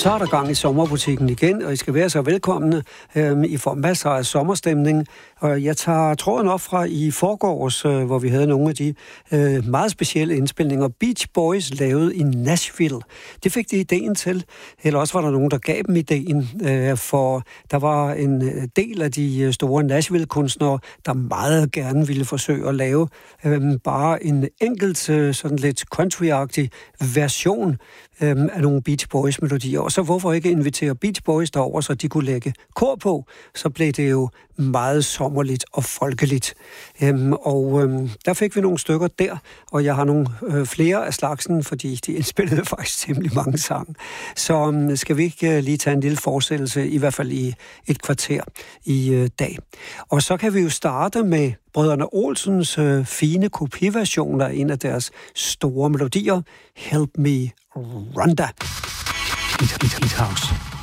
Så er der gang i sommerbutikken igen, og I skal være så velkomne. I får masser af sommerstemning. Og jeg tager tråden op fra i forgårs, hvor vi havde nogle af de meget specielle indspilninger. Beach Boys lavede i Nashville. Det fik de ideen til. Eller også var der nogen, der gav dem ideen. For der var en del af de store Nashville-kunstnere, der meget gerne ville forsøge at lave bare en enkelt, sådan lidt country-agtig version af nogle Beach Boys-melodier. Og så hvorfor ikke invitere Beach Boys derover, så de kunne lægge kor på, så blev det jo meget sommerligt og folkeligt. Der fik vi nogle stykker der, og jeg har nogle flere af slagsen, fordi de indspillede faktisk temmelig mange sange. Så skal vi ikke lige tage en lille fortsættelse, i hvert fald i et kvarter i dag. Og så kan vi jo starte med Brødrene Olsens fine kopiversion af en af deres store melodier, Help Me Rhonda. Hit House.